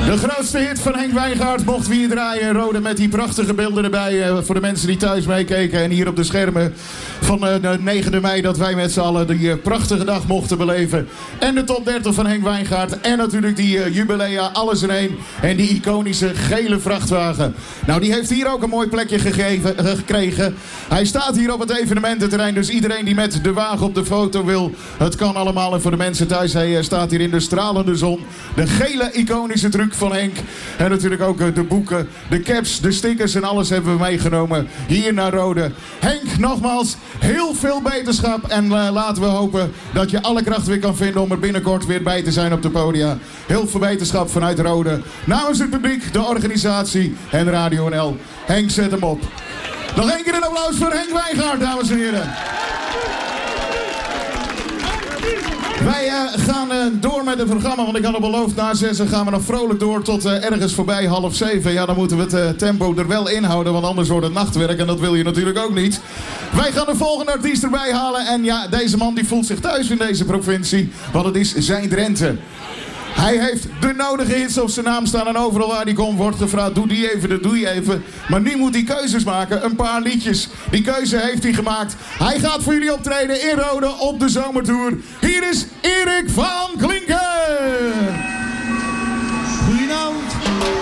De grootste hit van Henk Wijngaard mochten we hier draaien. Rode met die prachtige beelden erbij. Voor de mensen die thuis meekeken. En hier op de schermen van de 9e mei. Dat wij met z'n allen die prachtige dag mochten beleven. En de top 30 van Henk Wijngaard. En natuurlijk die jubilea. Alles in één. En die iconische gele vrachtwagen. Nou, die heeft hier ook een mooi plekje gekregen. Hij staat hier op het evenemententerrein. Dus iedereen die met de wagen op de foto wil. Het kan allemaal. En voor de mensen thuis. Hij staat hier in de stralende zon. De gele iconische truc van Henk. En natuurlijk ook de boeken, de caps, de stickers en alles hebben we meegenomen hier naar Rode. Henk, nogmaals, heel veel beterschap. En laten we hopen dat je alle kracht weer kan vinden om er binnenkort weer bij te zijn op de podia. Heel veel beterschap vanuit Rode. Namens het publiek, de organisatie en Radio NL. Henk, zet hem op. Nog één keer een applaus voor Henk Wijngaard, dames en heren. Wij gaan door met het programma, want ik had al beloofd na 6 gaan we nog vrolijk door tot ergens voorbij 6:30. Ja, dan moeten we het tempo er wel inhouden, want anders wordt het nachtwerk en dat wil je natuurlijk ook niet. Wij gaan de volgende artiest erbij halen en ja, deze man die voelt zich thuis in deze provincie, want het is zijn Drenthe. Hij heeft de nodige hits op zijn naam staan en overal waar hij komt wordt gevraagd, doe die even, dat doe je even. Maar nu moet hij keuzes maken, een paar liedjes. Die keuze heeft hij gemaakt. Hij gaat voor jullie optreden in Rode op de zomertour. Hier is Erik van Klinken.